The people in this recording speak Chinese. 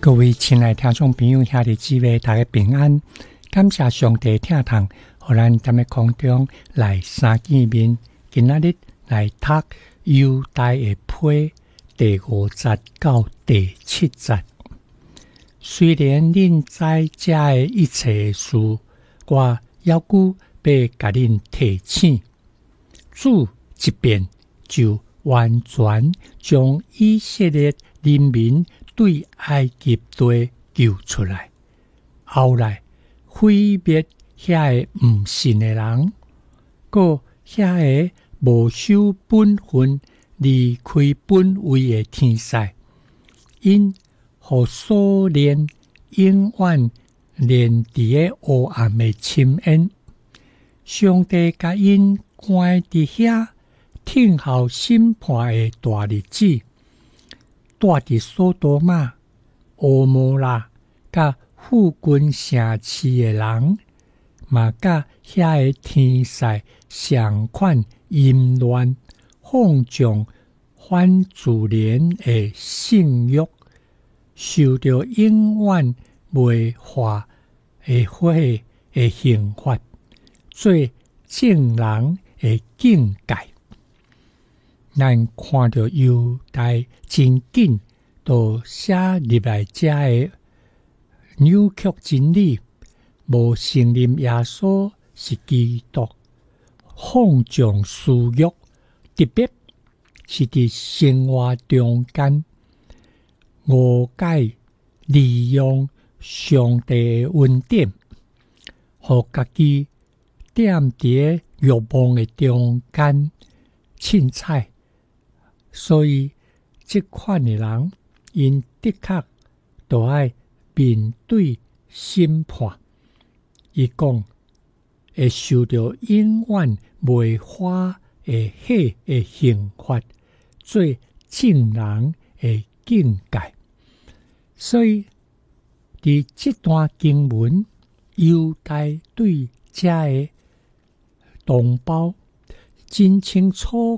各位亲爱的听众朋友，兄弟姊妹，大家平安！感谢上帝听堂，互咱踮咧空中来相见面。今仔日来读犹大的批第5节到第7节。虽然恁知这的一切事，我犹旧要甲恁提醒。主一遍就完全将以色列人民对埃及地救出来，后来毁灭遐个毋信的人，搁遐个无守本分、离开本位的天使，因互所连永远连伫个黑暗的深渊。上帝甲因关伫遐，听候审判的大日子。住伫索多玛、蛾摩拉甲附近城市的人，嘛甲遐个天使相款淫乱，放纵反自然的性欲，受到永远袂化的火的刑罚，做正人的境界。咱看到犹大真紧就写入来这的扭曲真理，无承认耶稣是基督，放纵私欲，特别是伫生活中间误解利用上帝的恩典，互家己踮伫欲望的中间凊彩。所以这款的人，因的确就要面对审判。伊讲会受到永远袂化的火的刑罚，做正人的境界。所以伫这段经文，犹大对这个同胞真清楚